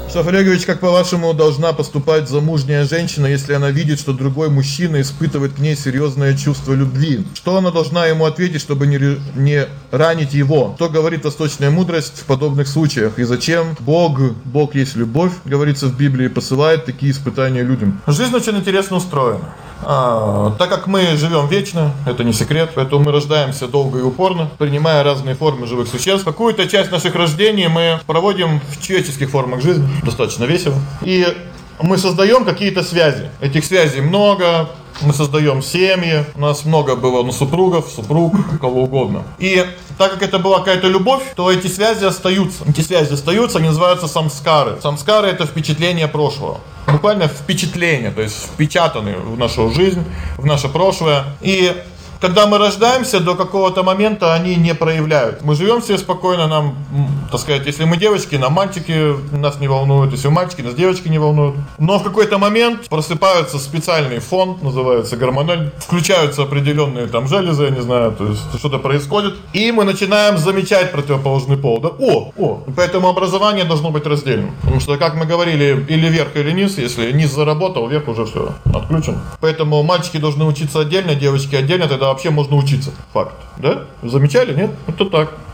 Станислав Олегович, как по-вашему должна поступать замужняя женщина, если она видит, что другой мужчина испытывает к ней серьезное чувство любви? Что она должна ему ответить, чтобы не ранить его? Что говорит восточная мудрость в подобных случаях? И зачем Бог есть любовь, говорится в Библии, посылает такие испытания людям? Жизнь очень интересно устроена. Так как мы живем вечно, это не секрет, поэтому мы рождаемся долго и упорно, принимая разные формы живых существ. Какую-то часть наших рождений мы проводим в человеческих формах жизни, достаточно весело. И мы создаем какие-то связи. Этих связей много, мы создаем семьи, у нас много было супруг, кого угодно. И так как это была какая-то любовь, то эти связи остаются. Они называются самскары. Самскары — это впечатления прошлого. Буквально впечатления, то есть впечатаны в нашу жизнь, в наше прошлое. И когда мы рождаемся, до какого-то момента они не проявляют. Мы живем себе спокойно, нам, так сказать, если мы девочки, нам мальчики нас не волнуют, если мы мальчики, нас девочки не волнуют. Но в какой-то момент просыпается специальный фон, называется гормональный, включаются определенные там железы, я не знаю, то есть что-то происходит, и мы начинаем замечать противоположный пол. Да? Поэтому образование должно быть раздельным. Потому что, как мы говорили, или вверх, или низ, если низ заработал, вверх уже все отключен. Поэтому мальчики должны учиться отдельно, девочки отдельно, тогда вообще можно учиться. Факт. Да? Замечали? Нет? Это так.